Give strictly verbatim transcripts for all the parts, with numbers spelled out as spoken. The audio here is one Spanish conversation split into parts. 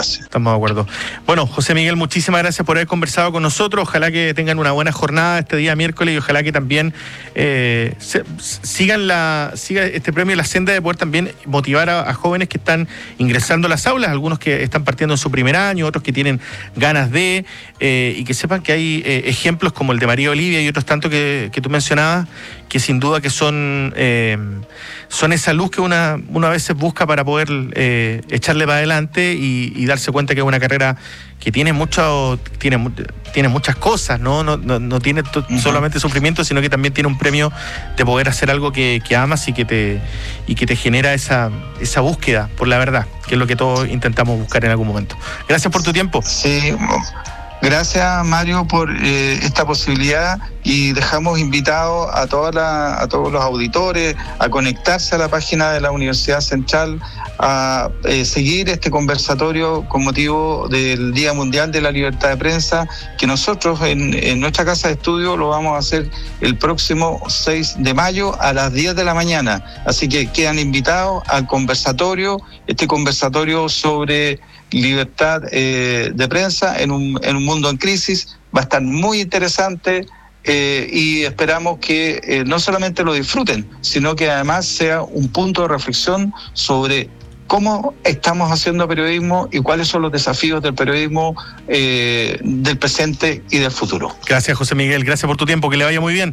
clase. Estamos de acuerdo. Bueno, José Miguel, muchísimas gracias por haber conversado con nosotros. Ojalá que tengan una buena jornada este día miércoles y ojalá que también eh, se, sigan la siga este premio en la senda de poder también motivar a, a jóvenes que están ingresando a las aulas, algunos que están partiendo en su primer año, otros que tienen ganas de, eh, y que sepan que hay eh, ejemplos como el de María Olivia y otros tantos que, que tú mencionabas, que sin duda que son, eh, son esa luz que una, una a veces busca para poder eh, echarle para adelante y, y darse cuenta que es una carrera que tiene mucho, tiene, tiene muchas cosas, ¿no? No, no, no tiene to- uh-huh. solamente sufrimiento, sino que también tiene un premio de poder hacer algo que, que amas y que te, y que te genera esa, esa búsqueda por la verdad, que es lo que todos intentamos buscar en algún momento. Gracias por tu tiempo. Sí, gracias Mario por eh, esta posibilidad y dejamos invitados a, toda la, a todos los auditores a conectarse a la página de la Universidad Central, a eh, seguir este conversatorio con motivo del Día Mundial de la Libertad de Prensa, que nosotros en, en nuestra casa de estudio lo vamos a hacer el próximo seis de mayo a las diez de la mañana. Así que quedan invitados al conversatorio, este conversatorio sobre libertad eh, de prensa en un, en un mundo en crisis. Va a estar muy interesante eh, y esperamos que eh, no solamente lo disfruten, sino que además sea un punto de reflexión sobre cómo estamos haciendo periodismo y cuáles son los desafíos del periodismo eh, del presente y del futuro. Gracias, José Miguel. Gracias por tu tiempo. Que le vaya muy bien.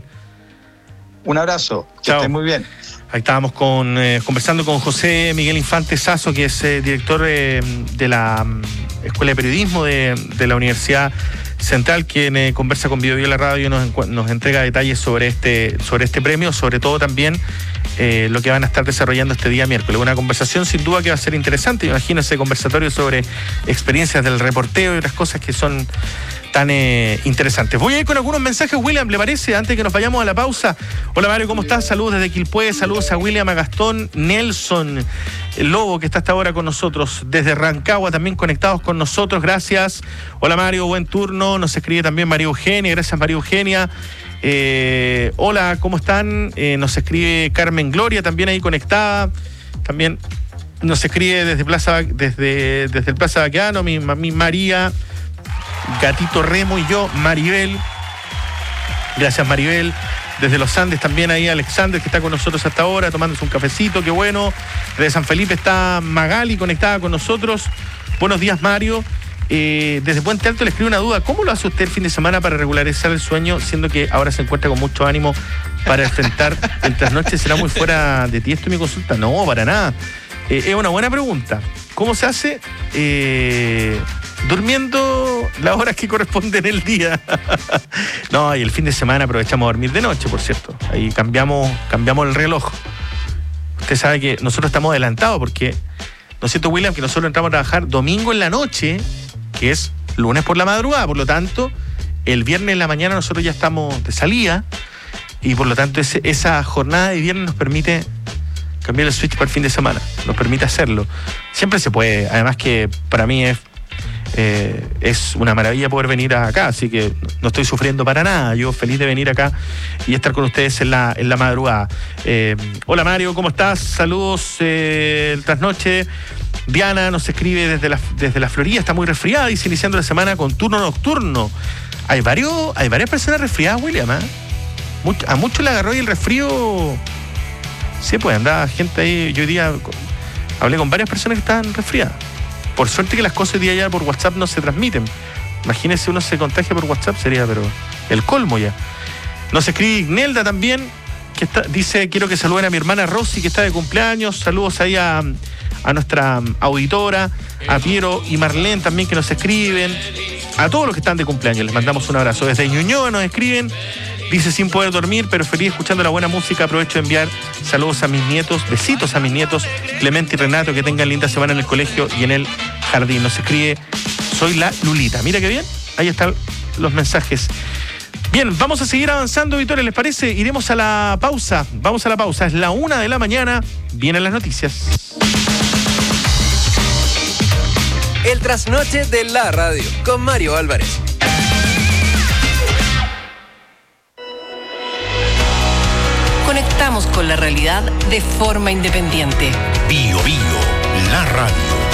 Un abrazo. Que Chao. esté muy bien. Ahí estábamos con, eh, conversando con José Miguel Infante Sazo, que es eh, director eh, de la um, Escuela de Periodismo de, de la Universidad Central, quien eh, conversa con Bio Bio La Radio y nos, nos entrega detalles sobre este, sobre este premio, sobre todo también eh, lo que van a estar desarrollando este día miércoles. Una conversación sin duda que va a ser interesante. Imagínense conversatorio sobre experiencias del reporteo y otras cosas que son tan eh, interesantes. Voy a ir con algunos mensajes, William, ¿le parece? Antes que nos vayamos a la pausa. Hola Mario, ¿cómo estás? Saludos desde Quilpué, saludos a William, a Gastón, Nelson, el Lobo, que está hasta ahora con nosotros, desde Rancagua también conectados con nosotros, gracias. Hola Mario, buen turno, nos escribe también María Eugenia, gracias María Eugenia. Eh, hola, ¿cómo están? Eh, nos escribe Carmen Gloria, también ahí conectada, también nos escribe desde Plaza, desde, desde el Plaza Baqueano, mi, mi María, Gatito Remo y yo, Maribel. Gracias, Maribel. Desde los Andes también ahí Alexander, que está con nosotros hasta ahora, tomándose un cafecito, qué bueno. Desde San Felipe está Magali conectada con nosotros. Buenos días, Mario. Eh, desde Puente Alto le escribo una duda. ¿Cómo lo hace usted el fin de semana para regularizar el sueño, siendo que ahora se encuentra con mucho ánimo para enfrentar el trasnoche? ¿Será muy fuera de ti esto mi consulta? No, para nada. Eh, es una buena pregunta. ¿Cómo se hace? Eh... Durmiendo las horas que corresponden el día. No, y el fin de semana aprovechamos a dormir de noche, por cierto. Ahí cambiamos, cambiamos el reloj. Usted sabe que nosotros estamos adelantados porque, ¿no es cierto, William? Que nosotros entramos a trabajar domingo en la noche, que es lunes por la madrugada. Por lo tanto, el viernes en la mañana nosotros ya estamos de salida y por lo tanto ese, esa jornada de viernes nos permite cambiar el switch para el fin de semana. Nos permite hacerlo. Siempre se puede. Además que para mí es Eh, es una maravilla poder venir acá, así que no estoy sufriendo para nada. Yo feliz de venir acá y estar con ustedes en la, en la madrugada. Eh, hola Mario, ¿cómo estás? Saludos, eh, el trasnoche. Diana nos escribe desde la, desde la Florida, está muy resfriada, dice, iniciando la semana con turno nocturno. Hay varios, hay varias personas resfriadas, William, ¿eh? Much, a muchos le agarró y el resfrío. Sí, pues andaba gente ahí. Yo hoy día hablé con varias personas que estaban resfriadas. Por suerte que las cosas hoy día ya por WhatsApp no se transmiten. Imagínense uno se contagia por WhatsApp, sería pero el colmo ya. Nos escribe Ignelda también, que está, dice, quiero que saluden a mi hermana Rosy, que está de cumpleaños. Saludos ahí a, a nuestra auditora, a Piero y Marlene también, que nos escriben. A todos los que están de cumpleaños les mandamos un abrazo. Desde Ñuñoa nos escriben. Dice, sin poder dormir, pero feliz escuchando la buena música. Aprovecho de enviar saludos a mis nietos, besitos a mis nietos, Clemente y Renato, que tengan linda semana en el colegio y en el jardín. Nos escribe, soy la Lulita. Mira qué bien, ahí están los mensajes. Bien, vamos a seguir avanzando, Victoria, ¿les parece? Iremos a la pausa, vamos a la pausa. Es la una de la mañana, vienen las noticias. El trasnoche de la radio, con Mario Álvarez. Conectamos con la realidad de forma independiente. Bio Bio, la radio.